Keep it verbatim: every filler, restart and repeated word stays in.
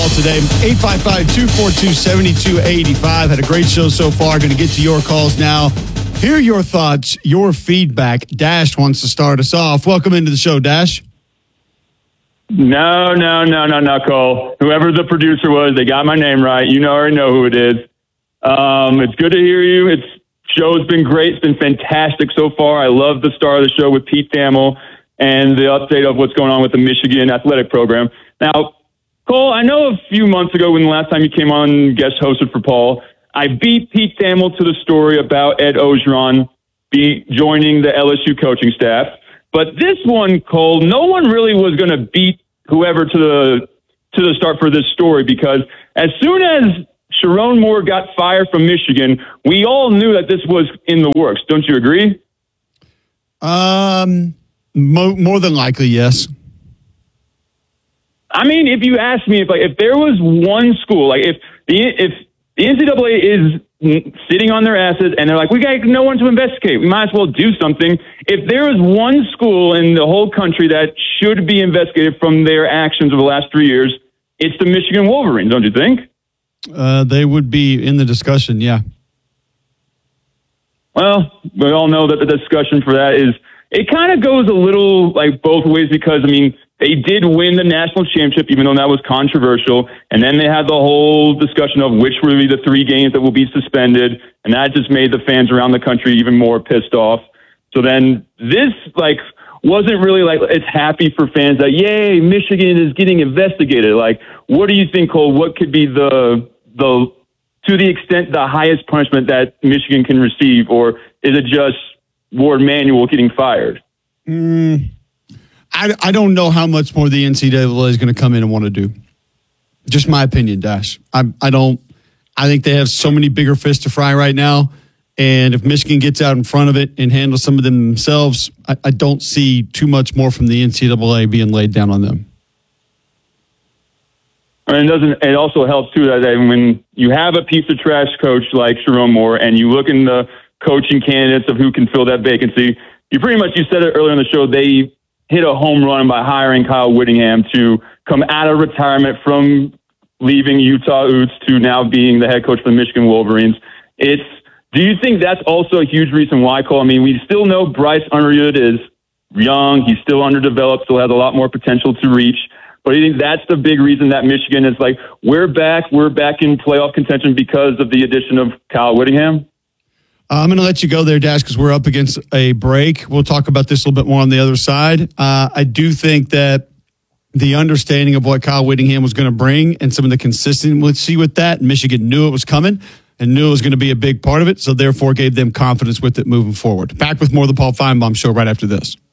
call today. eight five five, two four two, seven two eight five. Had a great show so far. Going to get to your calls now. Hear your thoughts, your feedback. Dash wants to start us off. Welcome into the show, Dash. No, no, no, no, no, Cole. Whoever the producer was, they got my name right. You know, already know who it is. Um, it's good to hear you. It's show's been great. It's been fantastic so far. I love the start of the show with Pete Thamel and the update of what's going on with the Michigan athletic program. Now, Cole, I know a few months ago when the last time you came on guest hosted for Paul, I beat Pete Thamel to the story about Ed Orgeron be joining the L S U coaching staff. But this one, Cole, no one really was going to beat whoever to the to the start for this story, because as soon as Sherrone Moore got fired from Michigan, we all knew that this was in the works. Don't you agree? Um, mo- more than likely, yes. I mean, if you ask me, if like if there was one school, like if the if the N C double A is sitting on their asses and they're like, we got no one to investigate, we might as well do something. If there is one school in the whole country that should be investigated from their actions over the last three years, it's the Michigan Wolverines, don't you think? Uh, they would be in the discussion, yeah. Well, we all know that the discussion for that is, it kind of goes a little like both ways, because, I mean, they did win the national championship, even though that was controversial. And then they had the whole discussion of which will be the three games that will be suspended. And that just made the fans around the country even more pissed off. So then this, like, wasn't really like it's happy for fans that, yay, Michigan is getting investigated. Like, what do you think, Cole? What could be the, the to the extent, the highest punishment that Michigan can receive? Or is it just Ward Manuel getting fired? Mm. I, I don't know how much more the N C double A is going to come in and want to do. Just my opinion, Dash. I I don't. I think they have so many bigger fish to fry right now, and if Michigan gets out in front of it and handles some of them themselves, I, I don't see too much more from the N C double A being laid down on them. And it doesn't. It also helps too that when you have a piece of trash coach like Sherrone Moore, and you look in the coaching candidates of who can fill that vacancy, you pretty much, you said it earlier in the show, they hit a home run by hiring Kyle Whittingham to come out of retirement from leaving Utah Utes to now being the head coach for the Michigan Wolverines. It's, do you think that's also a huge reason why, Cole? I mean, we still know Bryce Underwood is young. He's still underdeveloped, still has a lot more potential to reach. But do you think that's the big reason that Michigan is like, we're back, we're back in playoff contention because of the addition of Kyle Whittingham? I'm going to let you go there, Dash, because we're up against a break. We'll talk about this a little bit more on the other side. Uh, I do think that the understanding of what Kyle Whittingham was going to bring and some of the consistency with that, Michigan knew it was coming and knew it was going to be a big part of it, so therefore gave them confidence with it moving forward. Back with more of the Paul Feinbaum Show right after this.